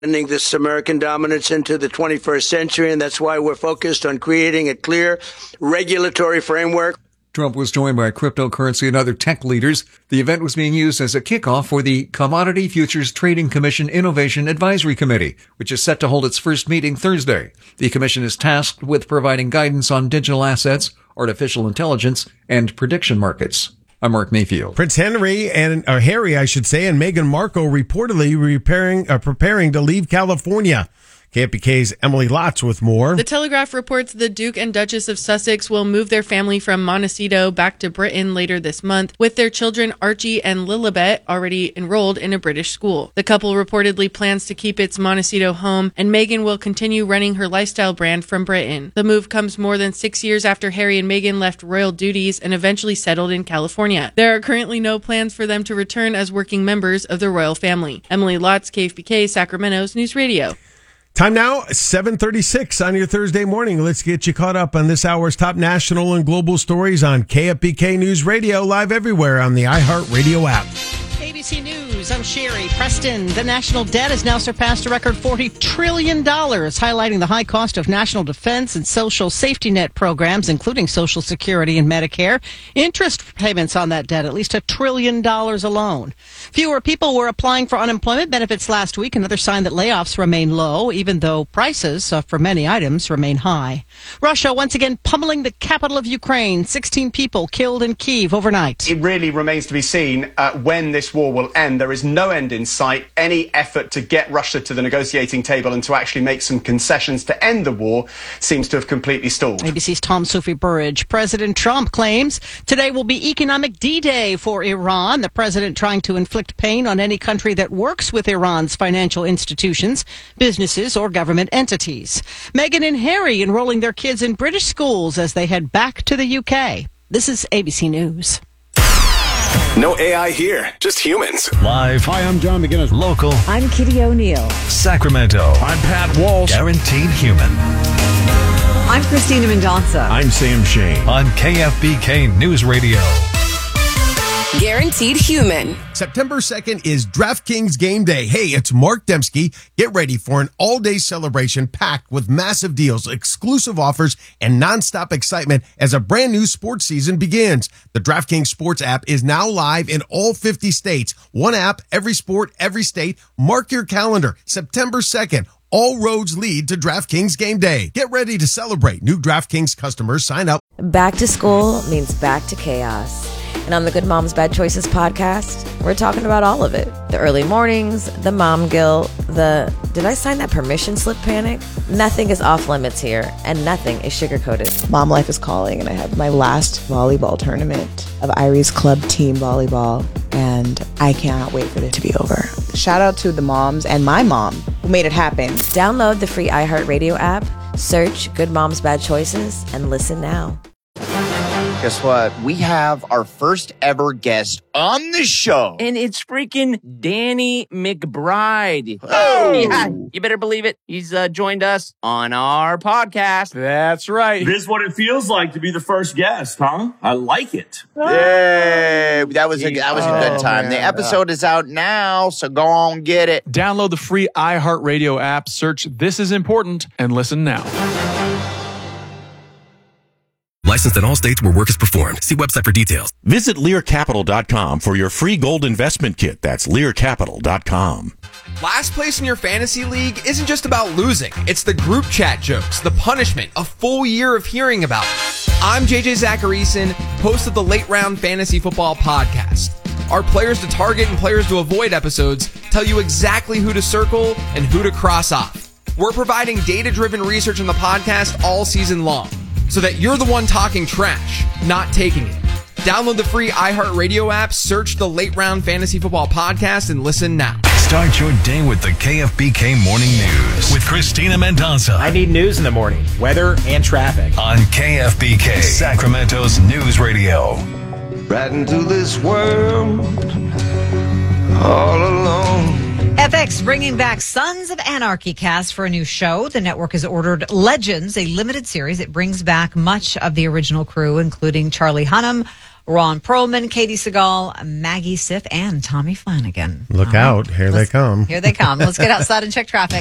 Ending this American dominance into the 21st century, and that's why we're focused on creating a clear regulatory framework. Trump was joined by cryptocurrency and other tech leaders. The event was being used as a kickoff for the Commodity Futures Trading Commission Innovation Advisory Committee, which is set to hold its first meeting Thursday. The commission is tasked with providing guidance on digital assets, artificial intelligence, and prediction markets. I'm Mark Mayfield. Prince Harry, and Meghan Markle reportedly preparing to leave California. KFBK's Emily Lotz with more. The Telegraph reports the Duke and Duchess of Sussex will move their family from Montecito back to Britain later this month, with their children Archie and Lilibet already enrolled in a British school. The couple reportedly plans to keep its Montecito home, and Meghan will continue running her lifestyle brand from Britain. The move comes more than 6 years after Harry and Meghan left royal duties and eventually settled in California. There are currently no plans for them to return as working members of the royal family. Emily Lotz, KFBK, Sacramento's News Radio. Time now, 7:36 on your Thursday morning. Let's get you caught up on this hour's top national and global stories on KFBK News Radio, live everywhere on the iHeartRadio app. ABC News, I'm Sherry Preston. The national debt has now surpassed a record $40 trillion, highlighting the high cost of national defense and social safety net programs, including Social Security and Medicare. Interest payments on that debt, at least $1 trillion alone. Fewer people were applying for unemployment benefits last week, another sign that layoffs remain low, even though prices for many items remain high. Russia once again pummeling the capital of Ukraine. 16 people killed in Kyiv overnight. It really remains to be seen when this war will end. There is no end in sight. Any effort to get Russia to the negotiating table and to actually make some concessions to end the war seems to have completely stalled. ABC's Tom Sophie Burridge. President Trump claims today will be economic D-Day for Iran. The president trying to inflict pain on any country that works with Iran's financial institutions, businesses, or government entities. Meghan and Harry enrolling their kids in British schools as they head back to the UK. This is ABC News. No AI here, just humans. Live. Hi, I'm John McGinnis. Local. I'm Kitty O'Neill. Sacramento. I'm Pat Walsh. Guaranteed human. I'm Christina Mendonça. I'm Sam Shane. On KFBK News Radio. Guaranteed human. September 2nd is DraftKings Game Day. Hey, it's Mark Dembski. Get ready for an all-day celebration packed with massive deals, exclusive offers, and nonstop excitement as a brand new sports season begins. The DraftKings Sports app is now live in all 50 states. One app, every sport, every state. Mark your calendar. September 2nd. All roads lead to DraftKings Game Day. Get ready to celebrate. New DraftKings customers sign up. Back to school means back to chaos. And on the Good Moms Bad Choices podcast, we're talking about all of it. The early mornings, the mom guilt, the did I sign that permission slip panic? Nothing is off limits here, and nothing is sugar-coated. Mom life is calling, and I have my last volleyball tournament of Irie's Club Team Volleyball, and I cannot wait for it to be over. Shout out to the moms and my mom who made it happen. Download the free iHeartRadio app, search Good Moms Bad Choices, and listen now. Guess what? We have our first ever guest on the show. And it's freaking Danny McBride. Oh! Yeah, you better believe it. He's joined us on our podcast. That's right. This is what it feels like to be the first guest, huh? I like it. Yay! That was a good time. The episode is out now, so go on, get it. Download the free iHeartRadio app, search This Is Important, and listen now. Licensed in all states where work is performed. See website for details. Visit LearCapital.com for your free gold investment kit. That's LearCapital.com. Last place in your fantasy league isn't just about losing. It's the group chat jokes, the punishment, a full year of hearing about it. I'm JJ Zacharyson, host of the Late Round Fantasy Football Podcast. Our players to target and players to avoid episodes tell you exactly who to circle and who to cross off. We're providing data-driven research on the podcast all season long, so that you're the one talking trash, not taking it. Download the free iHeartRadio app, search the Late Round Fantasy Football Podcast, and listen now. Start your day with the KFBK Morning News with Christina Mendonça. I need news in the morning, weather and traffic. On KFBK, Sacramento's News Radio. Right into this world, all alone. FX bringing back Sons of Anarchy cast for a new show. The network has ordered Legends, a limited series. It brings back much of the original crew, including Charlie Hunnam, Ron Perlman, Katie Seagal, Maggie Siff, and Tommy Flanagan. Look out. Here they come. Here they come. Let's get outside and check traffic.